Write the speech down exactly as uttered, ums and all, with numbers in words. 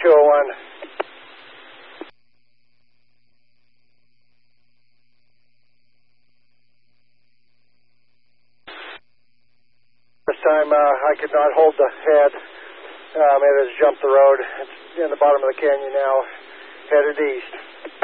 two oh one. This time uh, I could not hold the head. Um, it has jumped the road. It's in the bottom of the canyon now, headed east.